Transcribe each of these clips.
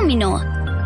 Domino.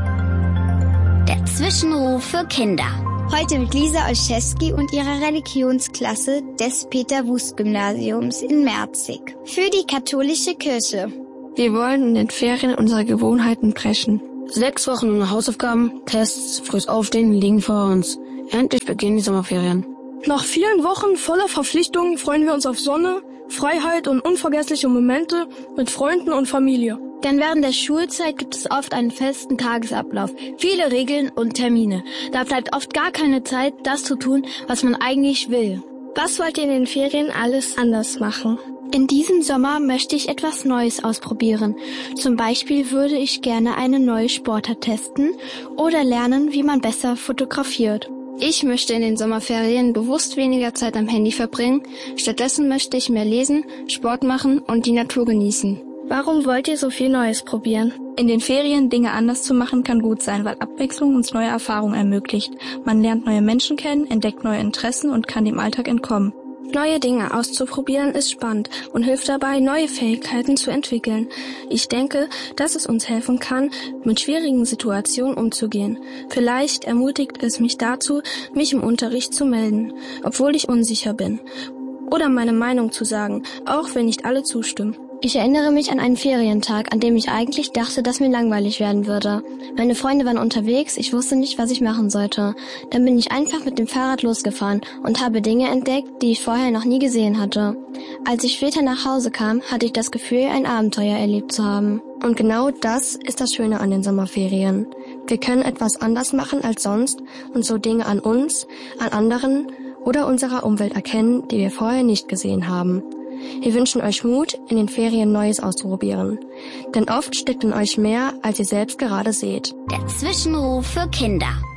Der Zwischenruf für Kinder. Heute mit Lisa Olszewski und ihrer Religionsklasse des Peter-Wust-Gymnasiums in Merzig. Für die katholische Kirche. Wir wollen in den Ferien unsere Gewohnheiten brechen. 6 Wochen ohne Hausaufgaben, Tests, frühes Aufstehen liegen vor uns. Endlich beginnen die Sommerferien. Nach vielen Wochen voller Verpflichtungen freuen wir uns auf Sonne, Freiheit und unvergessliche Momente mit Freunden und Familie. Denn während der Schulzeit gibt es oft einen festen Tagesablauf, viele Regeln und Termine. Da bleibt oft gar keine Zeit, das zu tun, was man eigentlich will. Was wollt ihr in den Ferien alles anders machen? In diesem Sommer möchte ich etwas Neues ausprobieren. Zum Beispiel würde ich gerne eine neue Sportart testen oder lernen, wie man besser fotografiert. Ich möchte in den Sommerferien bewusst weniger Zeit am Handy verbringen. Stattdessen möchte ich mehr lesen, Sport machen und die Natur genießen. Warum wollt ihr so viel Neues probieren? In den Ferien Dinge anders zu machen kann gut sein, weil Abwechslung uns neue Erfahrungen ermöglicht. Man lernt neue Menschen kennen, entdeckt neue Interessen und kann dem Alltag entkommen. Neue Dinge auszuprobieren ist spannend und hilft dabei, neue Fähigkeiten zu entwickeln. Ich denke, dass es uns helfen kann, mit schwierigen Situationen umzugehen. Vielleicht ermutigt es mich dazu, mich im Unterricht zu melden, obwohl ich unsicher bin. Oder meine Meinung zu sagen, auch wenn nicht alle zustimmen. Ich erinnere mich an einen Ferientag, an dem ich eigentlich dachte, dass mir langweilig werden würde. Meine Freunde waren unterwegs, ich wusste nicht, was ich machen sollte. Dann bin ich einfach mit dem Fahrrad losgefahren und habe Dinge entdeckt, die ich vorher noch nie gesehen hatte. Als ich später nach Hause kam, hatte ich das Gefühl, ein Abenteuer erlebt zu haben. Und genau das ist das Schöne an den Sommerferien. Wir können etwas anders machen als sonst und so Dinge an uns, an anderen oder unserer Umwelt erkennen, die wir vorher nicht gesehen haben. Wir wünschen euch Mut, in den Ferien Neues auszuprobieren. Denn oft steckt in euch mehr, als ihr selbst gerade seht. Der Zwischenruf für Kinder.